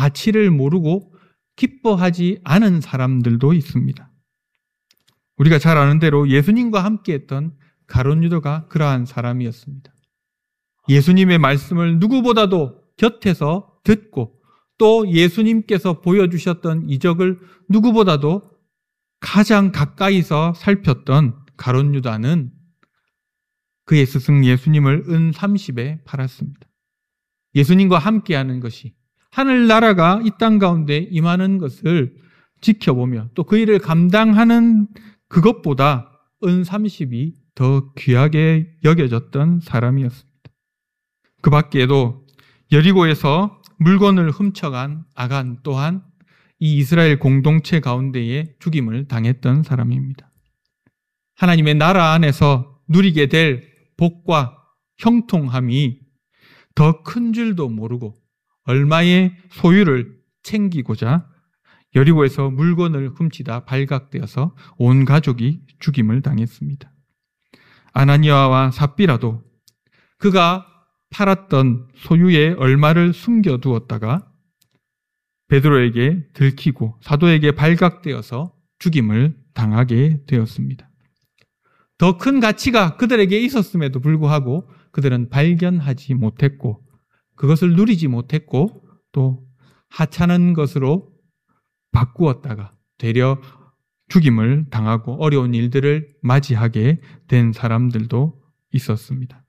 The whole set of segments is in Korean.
가치를 모르고 기뻐하지 않은 사람들도 있습니다. 우리가 잘 아는 대로 예수님과 함께했던 가룟 유다가 그러한 사람이었습니다. 예수님의 말씀을 누구보다도 곁에서 듣고 또 예수님께서 보여주셨던 이적을 누구보다도 가장 가까이서 살폈던 가룟 유다는 그의 스승 예수님을 은 30에 팔았습니다. 예수님과 함께하는 것이 하늘나라가 이 땅 가운데 임하는 것을 지켜보며 또 그 일을 감당하는 그것보다 은 30이 더 귀하게 여겨졌던 사람이었습니다. 그 밖에도 여리고에서 물건을 훔쳐간 아간 또한 이 이스라엘 공동체 가운데에 죽임을 당했던 사람입니다. 하나님의 나라 안에서 누리게 될 복과 형통함이 더 큰 줄도 모르고 얼마의 소유를 챙기고자 여리고에서 물건을 훔치다 발각되어서 온 가족이 죽임을 당했습니다. 아나니아와 삽비라도 그가 팔았던 소유의 얼마를 숨겨두었다가 베드로에게 들키고 사도에게 발각되어서 죽임을 당하게 되었습니다. 더 큰 가치가 그들에게 있었음에도 불구하고 그들은 발견하지 못했고 그것을 누리지 못했고 또 하찮은 것으로 바꾸었다가 되려 죽임을 당하고 어려운 일들을 맞이하게 된 사람들도 있었습니다.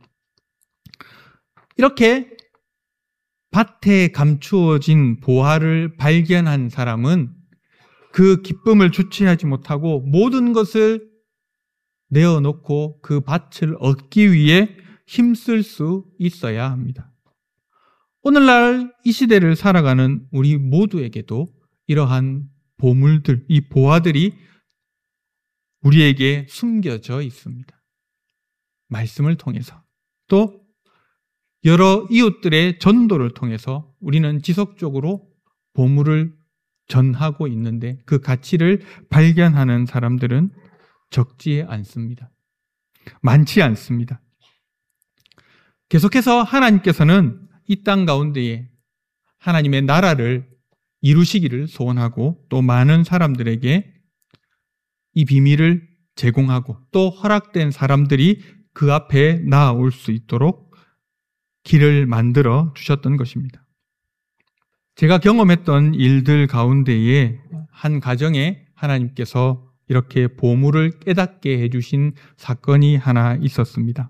이렇게 밭에 감추어진 보화를 발견한 사람은 그 기쁨을 주체하지 못하고 모든 것을 내어놓고 그 밭을 얻기 위해 힘쓸 수 있어야 합니다. 오늘날 이 시대를 살아가는 우리 모두에게도 이러한 보물들, 이 보화들이 우리에게 숨겨져 있습니다. 말씀을 통해서 또 여러 이웃들의 전도를 통해서 우리는 지속적으로 보물을 전하고 있는데 그 가치를 발견하는 사람들은 적지 않습니다. 많지 않습니다. 계속해서 하나님께서는 이 땅 가운데에 하나님의 나라를 이루시기를 소원하고 또 많은 사람들에게 이 비밀을 제공하고 또 허락된 사람들이 그 앞에 나아올 수 있도록 길을 만들어 주셨던 것입니다. 제가 경험했던 일들 가운데에 한 가정에 하나님께서 이렇게 보물을 깨닫게 해주신 사건이 하나 있었습니다.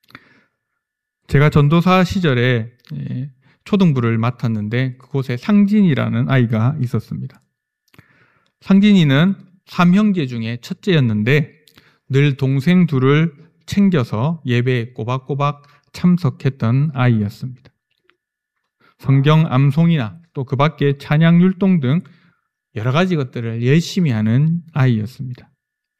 제가 전도사 시절에 초등부를 맡았는데 그곳에 상진이라는 아이가 있었습니다. 상진이는 3형제 중에 첫째였는데 늘 동생 둘을 챙겨서 예배에 꼬박꼬박 참석했던 아이였습니다. 성경 암송이나 또 그 밖에 찬양 율동 등 여러 가지 것들을 열심히 하는 아이였습니다.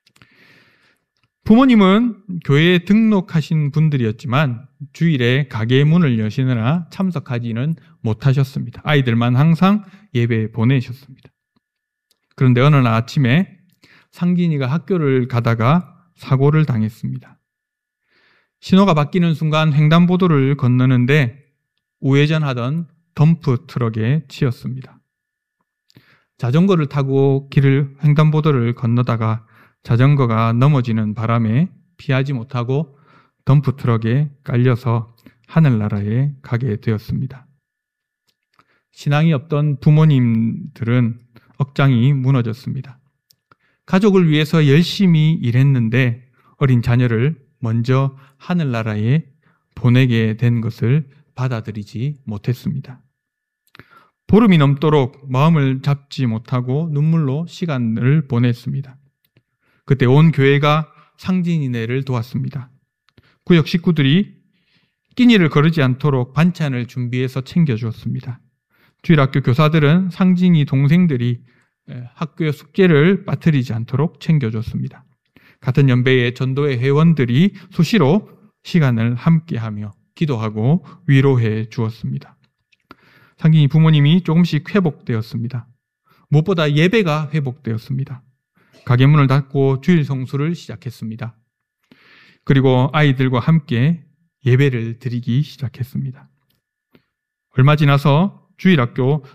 부모님은 교회에 등록하신 분들이었지만 주일에 가게 문을 여시느라 참석하지는 못하셨습니다. 아이들만 항상 예배에 보내셨습니다. 그런데 어느 날 아침에 상진이가 학교를 가다가 사고를 당했습니다. 신호가 바뀌는 순간 횡단보도를 건너는데 우회전하던 덤프 트럭에 치였습니다. 자전거를 타고 횡단보도를 건너다가 자전거가 넘어지는 바람에 피하지 못하고 덤프 트럭에 깔려서 하늘나라에 가게 되었습니다. 신앙이 없던 부모님들은 억장이 무너졌습니다. 가족을 위해서 열심히 일했는데 어린 자녀를 먼저 하늘나라에 보내게 된 것을 받아들이지 못했습니다. 보름이 넘도록 마음을 잡지 못하고 눈물로 시간을 보냈습니다. 그때 온 교회가 상진이네를 도왔습니다. 구역 식구들이 끼니를 거르지 않도록 반찬을 준비해서 챙겨주었습니다. 주일학교 교사들은 상진이 동생들이 학교의 숙제를 빠뜨리지 않도록 챙겨줬습니다. 같은 연배의 전도회 회원들이 수시로 시간을 함께하며 기도하고 위로해 주었습니다. 상진이 부모님이 조금씩 회복되었습니다. 무엇보다 예배가 회복되었습니다. 가게 문을 닫고 주일 성수를 시작했습니다. 그리고 아이들과 함께 예배를 드리기 시작했습니다. 얼마 지나서 주일학교